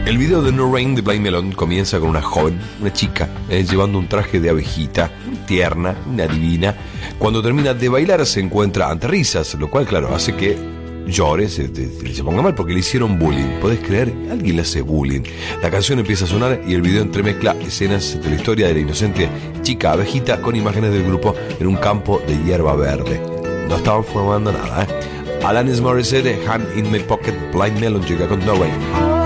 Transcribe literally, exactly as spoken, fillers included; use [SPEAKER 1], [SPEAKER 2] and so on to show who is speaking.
[SPEAKER 1] El video de No Rain de Blind Melon comienza con una joven, una chica, eh, llevando un traje de abejita, tierna, una divina. Cuando termina de bailar se encuentra ante risas, lo cual, claro, hace que llore, se, se, se ponga mal porque le hicieron bullying. ¿Podés creer? Alguien le hace bullying. La canción empieza a sonar y el video entremezcla escenas de la historia de la inocente chica abejita con imágenes del grupo en un campo de hierba verde. No estaban formando nada, ¿eh? Alanis Morissette, Hand in My Pocket, Blind Melon llega con No Rain.